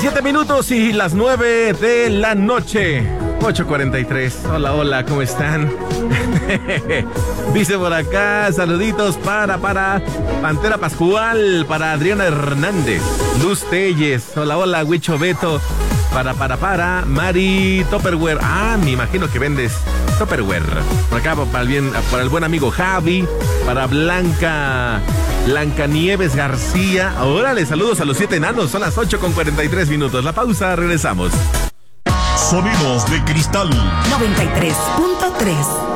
17 minutos y las 9 de la noche. 8:43. Hola, hola, ¿cómo están? Dice por acá, saluditos para Pantera Pascual, para Adriana Hernández, Luz Telles. Hola, hola, Huicho Beto. Para Mari Tupperware. Me imagino que vendes Tupperware. Por acá, para el buen amigo Javi. Para Blanca Nieves García. Órale, saludos a los 7 enanos. Son las 8:43 minutos. La pausa, regresamos. Sonidos de Cristal 93.3.